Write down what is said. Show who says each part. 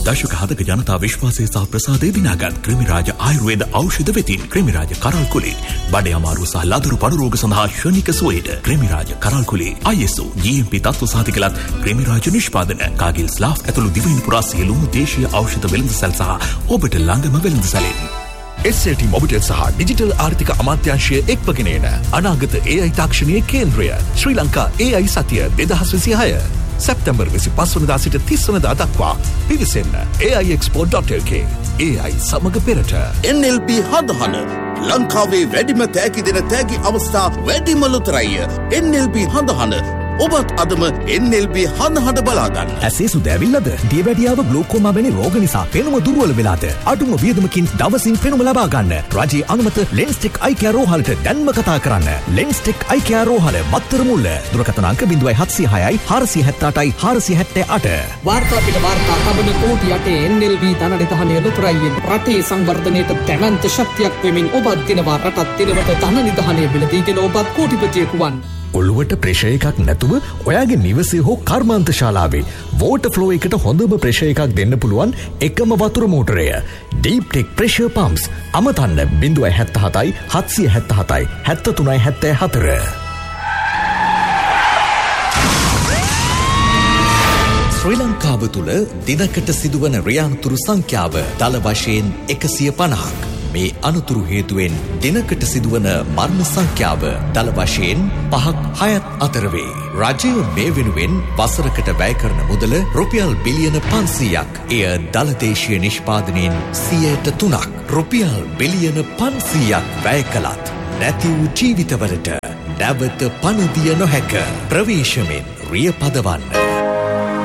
Speaker 1: දශක 7ක ජනතා විශ්වාසය සහ ප්‍රසාදය දිනාගත් ක්‍රිමිරාජ ආයුර්වේද ඖෂධ වෙතින් ක්‍රිමිරාජ කරල් කුලේ බඩ අමාරු සහ ලදරු පඩු රෝග සඳහා ශනික සුවයට ක්‍රිමිරාජ කරල් කුලේ ISO GMP තත්ත්ව සහතික ලත් ක්‍රිමිරාජ නිෂ්පාදන කාගිල් ස්ලාෆ් ඇතුළු දිවයින පුරා සියලුම දේශීය ඖෂධ වෙළඳසැල් සහ ඔබට ළඟම වෙළඳසැලෙන් SLT මොබිටෙල් සහ ඩිජිටල් ආර්ථික අමාත්‍යාංශය එක්වගෙන එන අනාගත AI තාක්ෂණීය කේන්ද්‍රය ශ්‍රී ලංකා AI සතිය 2026 සැප්තැම්බර් 25 වනදා සිට 30 වනදා දක්වා පිවිසෙන්න aiexpo.lk AI සමග පෙරට
Speaker 2: NLB හදහන ලංකාවේ වැඩිම තෑගි දෙන තෑගි අවස්ථා වැඩිම ලොතරැය NLB හදහන ඔබත් අදම NLB හදහන බලාගන්න.
Speaker 3: ඇසේ සුද ඇවිල්ලාද? දියවැඩියාව ග්ලෝකෝමා වැනි රෝග නිසා පෙනුම දුර්වල වෙලාද? අඩුම වියදමකින් දවසින් පෙනුම ලබා ගන්න. රජයේ අනුමත ලෙන්ස්ටික් අයි කෙයාර් රෝහලට දැන්ම කතා කරන්න. ලෙන්ස්ටික් අයි කෙයාර් රෝහල මත්තර මුල්ල. දුරකථන අංක 0706යි 478යි 478.
Speaker 4: වාර්තා පිට වාර්තා තබන කෝටි 8 NLB ධනනිධානය ලොතරැයියෙන් රටේ සංවර්ධනයට දැවැන්ත ශක්තියක් වෙමින් ඔබත් දිනවා රටත් දිනවට ධනනිධානය මිලදීගෙන ඔබත් කෝටිපතියෙකු වන්න.
Speaker 3: ඔළුවට ප්‍රෙෂර් එකක් නැතුව ඔයාගේ නිවසේ හෝ කර්මාන්ත ශාලාවේ වෝටර් ෆ්ලෝ එකට හොඳම ප්‍රෙෂර් එකක් දෙන්න පුළුවන් එකම වතුර මෝටරය Deep Tech Pressure Pumps. අමතන්න 077යි 777යි 73යි 74.
Speaker 1: ශ්‍රී ලංකාව තුළ දිනකට සිදුවන රියැන්තුරු සංඛ්‍යාව දල වශයෙන් 150ක්. මේ අනතුරු හේතුවෙන් දිනකට සිදුවන මරණ සංඛ්‍යාව දල වශයෙන් 5-6 අතර වේ. රජය මේ වෙනුවෙන් වසරකට වැය කරන මුදල රුපියල් බිලියන 500ක්. එය දලදේශීය නිෂ්පාදනයෙන් 3%. රුපියල් බිලියන 500ක් වැය කළත් නැති වූ ජීවිතවලට නැවත පණ දිය නොහැක. ප්‍රවේශමෙන් රිය පදවන්න.